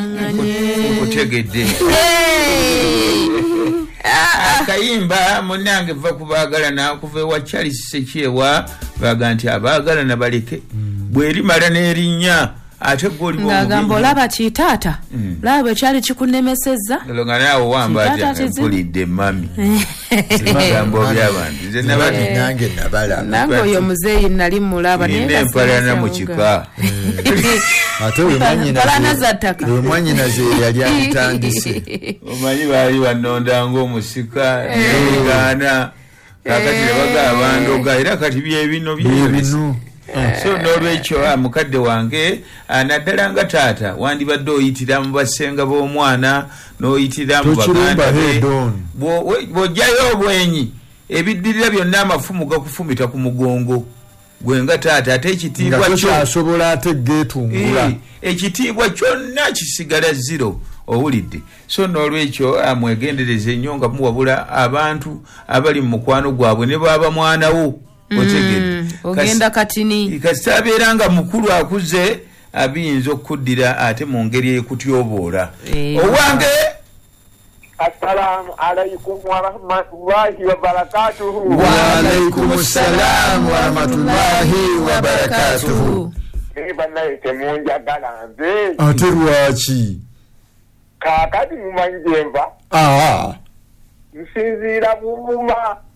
Kutegedde. Kayimba munange va kubagala na kuve wa Charles Sekyewa baga nti abagala na baleke bweri mala nerinya ate goli bo ngagamba olaba kitata laba kyali kikunemeseza longanawo wamba mpulidde mami simagambo by'abantu nze nabati nange nabala nange oyo muzeeyi nali mulaba naye mpalana mu kika ate omwanyi naze yali atandise omanyi baali banonda ng'omusika negana kakati nebaga abandoga era kati byebino so n'olwekyo mukadde wange naddala nga taata wandibadde oyitira mu basenga b'omwana n'oyitira mu baganda bw'ojjayo obwenyi ebiddirira byonna amafumu gakufumita ku mugongo gwe nga taata ate ekitiibwa kyo asobola ate geetungula ekitiibwa kyonna kisigala zero owulidde so n'olwekyo mwegendereze nnyo nga muwabula abantu abali mu mukwano gwabwe ne baba mwanawo ogenda katini kasita abeera nga mukulu akuze abiyinza okuddira ate mu ngeri ekutyoboola owange assalamu alaikum warahmatullahi wabarakatuhu. Wa alaikum salam warahmatullahi wabarakatuhu. Banaye temunjagala nze ate lwaki kakati mumanjemba nsinzira buvuma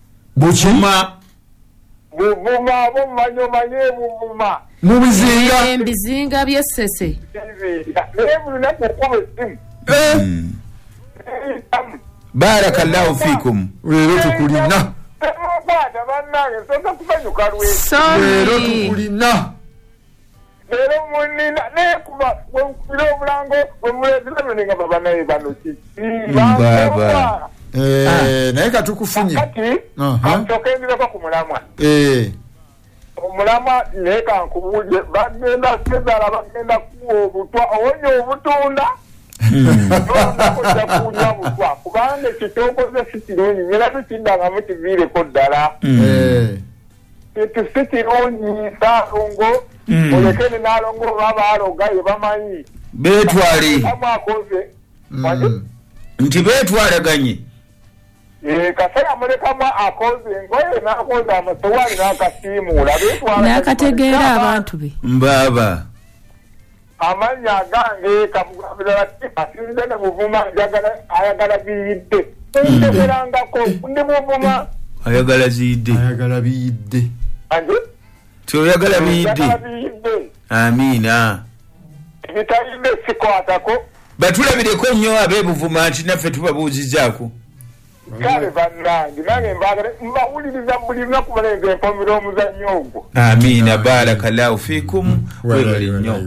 bomumanye buvuma mu bizinga embizinga by'essese nebulinaku okuba essimu barakallahu fikum leero tukulina mukwata bannange soka kufanyuka leero tukulina leero munina nekuba wekubira obulango wemuleeziremenenga babanaye bano baba naye katukufunye kati antokenzireko ku mulamwa omulamwa naye kankubuje bagenda sezala bagenda kuwa obutwa owonye obutunda nokuja kunya butwa kubanga ekitokoze si kirungi nyera tukiddangamu kiviireko ddala etu si kirungi saalongo olekene naalongo oba baaloga ye bamanyi beetwale akoze nti beetwalaganye kasera mulekamu akoze engoye n'akoze amasowaani n'akasiimuula n'akategeera abantu be mbaba amanya gange kamugambira asinze ne muvuma ayagala biyidde ntegerangako ndi muvuma ayagala biyidde tioyagala biyidde amiina ebitayidde sikwatako batulabireko nnyo ab'ebuvuma nti naffe tubabuuzizaako kale bannange nange mbawuliriza buli lunaku balenze empomera omuzannyo ogwo amiina barakallahu fikum webali nnyo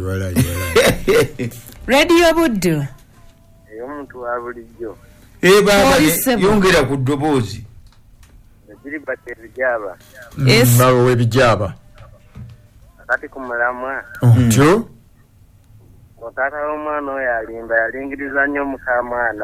radio buddu omuntu wa bulijjo baba yongera ku ddoboozi egiri batte ebijaba mbawe w'ebijaba akati ku mulamwa otyo otaata w'omwana oyo yalingiriza nnyo mukamwana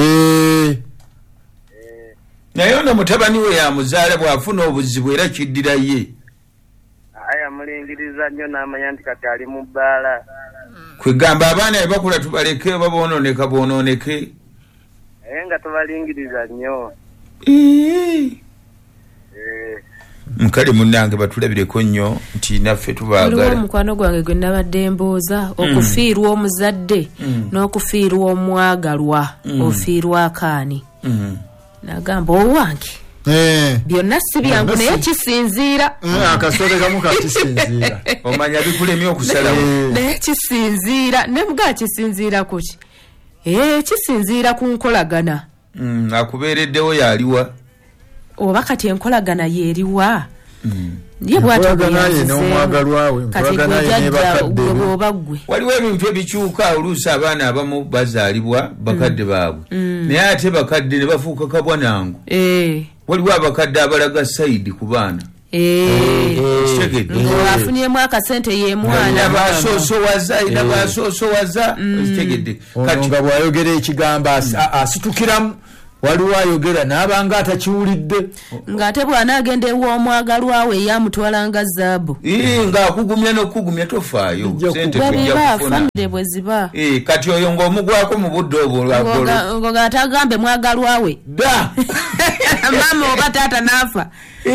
naye ono mutabani we yamuzaala bw'afuna obuzibu era kiddira ye yamulingiriza nnyo n'amanya nti kati ali mu bbaala kwegamba abaana be bakula tubaleke oba boononeke naye nga tubalingiriza nnyo mukale munnange batulabireko nnyo nti naffe tubaagala omukwano gwange gwe nabadde mbooza okufiirwa omuzadde n'okufiirwa omwagalwa ofiirwa akaani nagamba owange byonna si byangu naye kisinziira akasole kamu kakisinziira omanya bikulemye okusalawo naye kisinziira ne mugaa kisinziira kuki kisinziira ku nkolagana akubeereddewo yaliwa oba kati enkolagana yeeriwa ye bwatobwoba gwe waliwo ebintu ebikyuka oluusi abaana abamu bazaalibwa bakadde baabwe naye ate bakadde ne bafuuka kabwanangu waliwo abakadde abalaga sayidi ku baana afunyemu akasente ye mwana basoosowaza kitegedde nga bwayogera ekigambo asitukiramu waliwo ayogera n'abanga atakiwulidde ng'ate bw'anaagenda ew'omwagalwa we yamutwalanga zaabu ng'akugumya n'okugumya tofaayo sente tujja kufuna famire bwe ziba kati oyo ng'omugwako mu budde obwo ngo ng'atagambe mwagalwa we da mama oba taata n'afa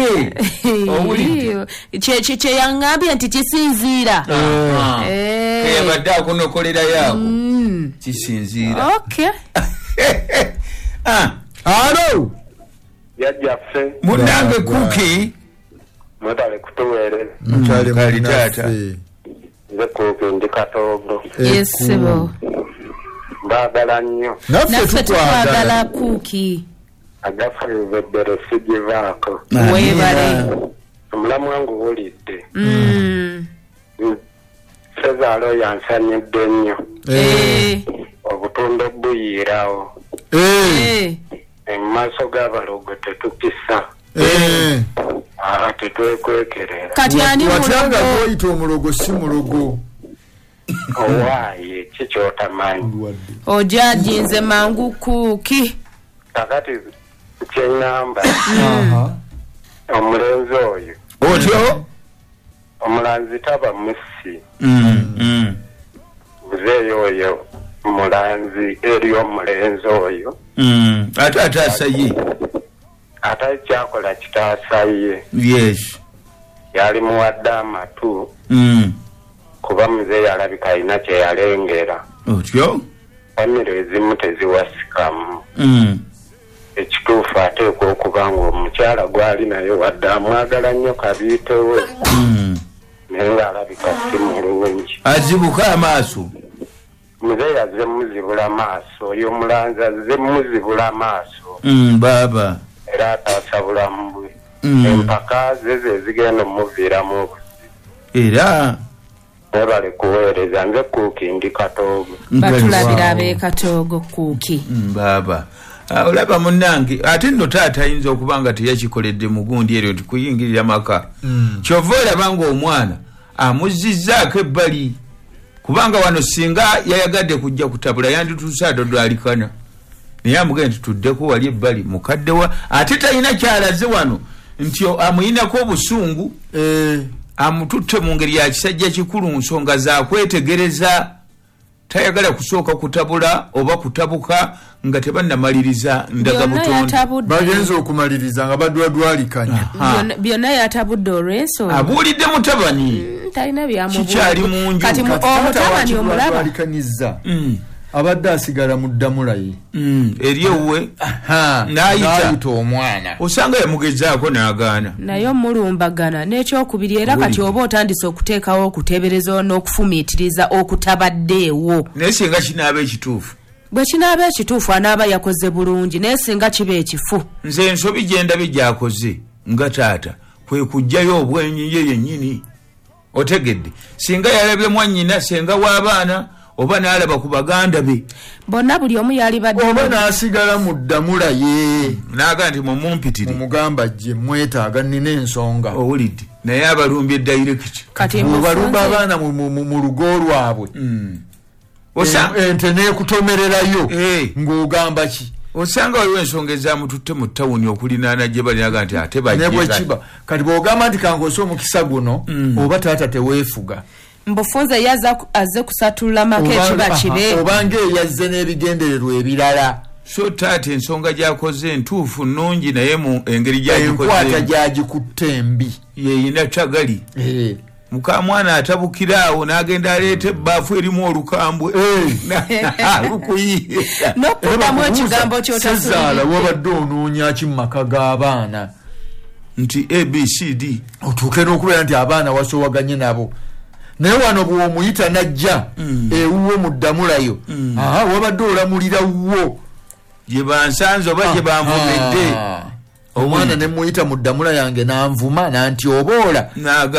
kye yaŋŋambye nti kisinziira keyabadde akunokolera yaako kisinziira alo yajjaffe munnange kuki mwetale kutuweereza kali taata nze kuuki ndi Katoogo yesebo mbaagala nnyo naffe tukwagala kuuki agaffe ebeddere sigivaako weebale omulamu wange wulidde sezaalo yansanidde nnyo obutunda obuyiirawo mu maaso g'abalogo tetukisa tetwekwekerera kati ani watanga goyita omulogo si mulogo owaaye kikyotamanyi ojajinze mangu kuuki kakati kyeŋŋamba omulenzi oyo otyo omulanzi taba musi buzeeyo oyo mulanzi eri omulenzi oyo ate ataasaye ate kyakola kitaasaye yes yali muwadde amatu kuba muzeeyi alabika alina kye yalengera otyo famire ezimu teziwasikamu ekituufu ateekwa okuba ng'omukyala gwali naye wadde amwagala nnyo kabiitewe naye ng'alabika si mulungi azibuka amaaso muzeeyi azze muzibula maaso oyo mulanzi azze muzibula maaso baaba era ataasa bulamu bwe empaka ze zigenda omuviiramu obuzibu era nebale kuweereza nze kuuki ndi Katoogo batulabira ab'e Katoogo kuuki baaba olaba munnange ate nno taata ayinza okuba nga teyakikoledde mugundi eryo nti kuyingirira maka kyova olaba ng'omwana amuzizzaako ebbali kubanga wano singa yayagadde kujja kutabula yandituuse adodwalikana naye amugenda nti tuddeko wali ebbali mukaddewa ate talina kyalaze wano nti amuyinako obusungu amututte mu ngeri ya kisajja kikulu nsonga zakwetegereza tayagala kusooka kutabula oba kutabuka nga tebannamaliriza ndaga butonda bagenza okumaliriza nga badwadwalikanya byonna yatabudde olw'ensonga abuulidde mutabani talina kikyali munju kati omutabani omulaba abadde asigala mu ddamula ye eri ewuwe n'ayita omwana osanga yamugezaako n'agaana naye omulumbagana n'ekyokubiri era kati oba otandise okuteekawo okuteebereza n'okufumiitiriza okutabaddeewo naye singa kinaaba ekituufu bwe kinaaba ekituufu anaaba yakoze bulungi naye singa kiba ekifu nze ensobi gyendabe gyakoze nga taata kwe kujjayo obwenyi ye yennyini otegedde singa yalabye mwannyina senga w'abaana oba n'alaba ku baganda be bonna buli omu yali badde oba n'asigala mu ddamula ye n'aga nti mumumpitire mumugamba gye mwetaaga nnina ensonga owulidde naye abalumbye direct kati balumba abaana mu lugo lwabwe ente neekutomererayo ng'ogamba ki osanga waliwo ensonga ezamututte mu ttawuni okulinaana gye balinaga nti ate bajebwekiba kati bw'ogamba nti kangoose omukisa guno oba taata teweefuga mbufunze yazze kusatulula maka ekiba kibe obanga eyazze n'ebigendererwa ebirala so taata ensonga gyakoze ntuufu nnungi naye mu engeri enkwata gyagikutte embi yeyina tagali mukamwana atabukiraawo n'agenda aleeta ebbaafu erimu olukambwe lukuyiira n'okuddamu ekigambo kyotasezaala wabadde onoonya ki mu maka g'abaana nti abcd otuuke n'okubeera nti abaana wasowaganye nabo naye wano bw'omuyita najja ewuwo mu ddamulayo wabadde olamulira wuwo gye bansanze oba gye banvumedde omwana ne muyita mu ddamula yange n'anvuma nanti oboola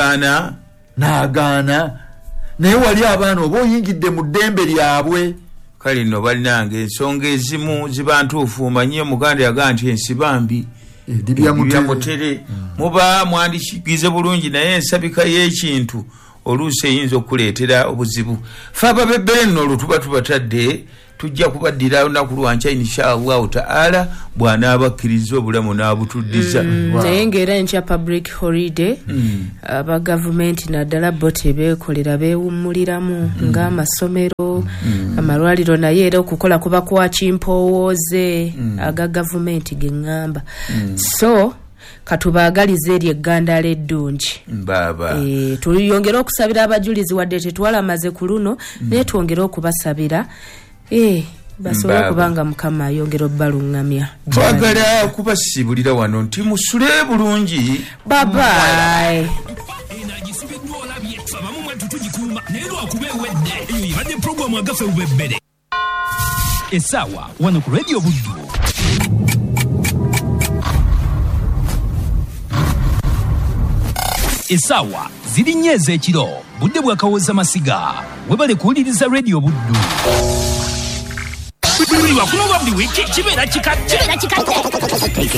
n'agaana naye wali abaana oba oyingidde mu ddembe lyabwe kale nno balinanga ensonga ezimu ziba ntuufu omanye muganda yagaa nti ensibambi edibyamutere muba mwandikigize bulungi naye ensabika y'ekintu oluusi eyinza okuleetera obuzibu fe ababebbere nno olwo tuba tubatadde tujja kubaddira olunaku lwanca inshallah taala bw'anaabakkiriza obulamu n'abutuddiza naye ng'era enkya public holiday aba gavumenti naddala bo tebeekolera beewummuliramu ng'amasomero amalwaliro naye era okukola kuba kwa kimpowooze aga gavumenti ge ŋŋamba so katubaagaliza eri egganda leddungi tuyongere okusabira abajulizi wadde tetwalamaze ku luno naye twongere okubasabira basobole okubanga mukama ayongera obbaluŋŋamya twagala kubasibulira wano nti musule bulungi babayi Esawa wano ku Radio Buddu. Esawa ziri nnyo ez'ekiro budde bwakawooza masiga webale kuwuliriza Radio Buddu. Buli wakuno bwa buli wiiki kibeera kikadde